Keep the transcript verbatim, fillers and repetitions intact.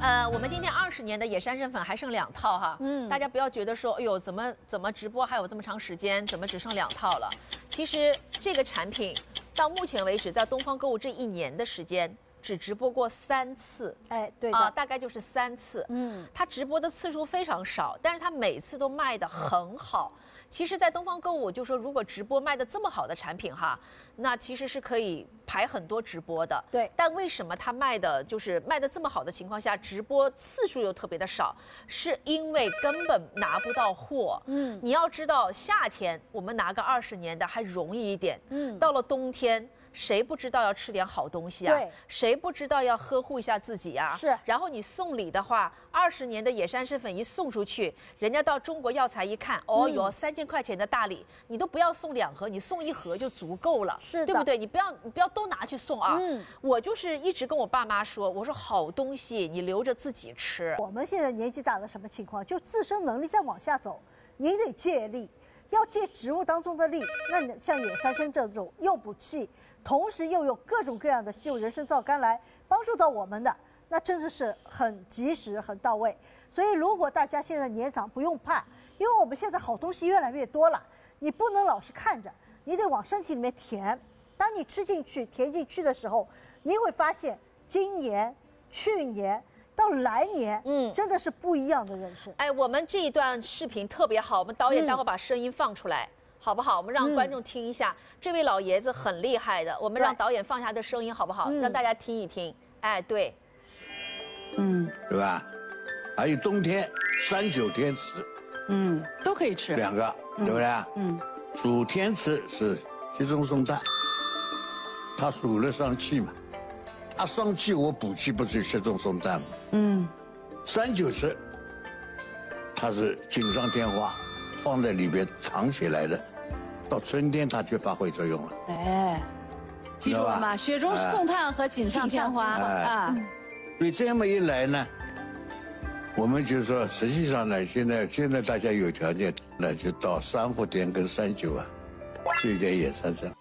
呃，我们今天二十年的野山参粉还剩两套哈，嗯，大家不要觉得说，哎呦，怎么怎么直播还有这么长时间，怎么只剩两套了？其实这个产品到目前为止，在东方购物这一年的时间，只直播过三次， 哎，对的， 啊，大概就是三次，嗯，它直播的次数非常少，但是它每次都卖得很好。其实，在东方购物，就说如果直播卖的这么好的产品哈，那其实是可以排很多直播的。 对。 但为什么它卖的就是卖的这么好的情况下，直播次数又特别的少？是因为根本拿不到货。嗯。你要知道，夏天我们拿个二十年的还容易一点。嗯。到了冬天。谁不知道要吃点好东西啊？ 对， 谁不知道要呵护一下自己啊？ 是。 然后你送礼的话，二十年的野山参粉一送出去，人家到中国药材一看，哦哟，嗯、三千块钱的大礼，你都不要送两盒，你送一盒就足够了， 是的， 对不对？你不要你不要都拿去送啊。嗯。我就是一直跟我爸妈说，我说好东西你留着自己吃。 我们现在年纪大了，什么情况？就自身能力再往下走，你得借力。要借植物当中的力，那像野山参这种又补气，同时又有各种各样的吸入人参皂苷来帮助到我们的，那真的是很及时、很到位。所以，如果大家现在年长，不用怕，因为我们现在好东西越来越多了，你不能老是看着，你得往身体里面填。当你吃进去、填进去的时候，你会发现，今年、去年。到来年，嗯，真的是不一样的人生。 哎，我们这一段视频特别好，我们导演待会把声音放出来，嗯、好不好？我们让观众听一下，嗯、这位老爷子很厉害的，我们让导演放下的声音好不好？嗯、让大家听一听。哎，对， 嗯，对吧？还有冬天三九天吃， 嗯，都可以吃两个，对不对？嗯，暑天吃是雪中送炭，它暑了伤气嘛。它伤气，我补气，不是雪中送炭吗？嗯，三九吃，它是锦上添花，放在里边藏起来的，到春天它就发挥作用了。 哎，记住了吗？雪中送炭和锦上添花啊。 所以这么一来呢，我们就说，实际上呢，现在现在大家有条件，那就到三伏天跟三九啊，吃一点野山参。